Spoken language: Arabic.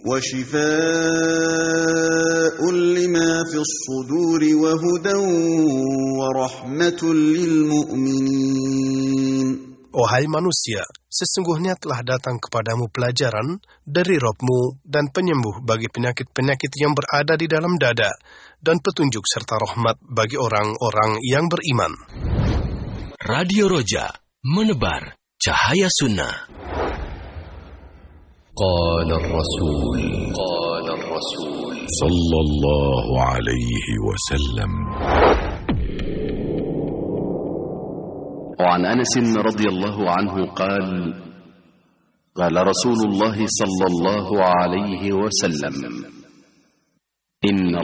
وشفاء لما في الصدور وهدى ورحمة للمؤمنين. Wahai manusia, sesungguhnya telah datang kepadamu pelajaran dari Rabb-Mu dan penyembuh bagi penyakit-penyakit yang berada di dalam dada, dan petunjuk serta rahmat bagi orang-orang yang beriman. Radio Roja, menebar cahaya sunnah. Qala Rasul sallallahu alaihi wasallam. وعن أنس رضي الله عنه قال قال رسول الله صلى الله عليه وسلم إن